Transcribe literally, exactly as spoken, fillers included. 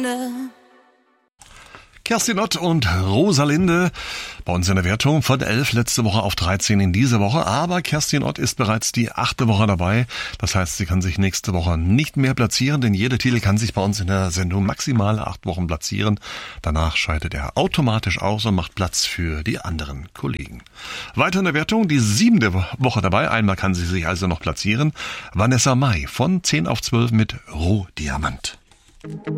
Rosalinde. Kerstin Ott und Rosalinde bei uns in der Wertung von elf letzte Woche auf dreizehn in dieser Woche. Aber Kerstin Ott ist bereits die achte Woche dabei. Das heißt, sie kann sich nächste Woche nicht mehr platzieren, denn jeder Titel kann sich bei uns in der Sendung maximal acht Wochen platzieren. Danach scheidet er automatisch aus und macht Platz für die anderen Kollegen. Weiter in der Wertung, die siebte Woche dabei. Einmal kann sie sich also noch platzieren. Vanessa Mai von zehn auf zwölf mit Rohdiamant.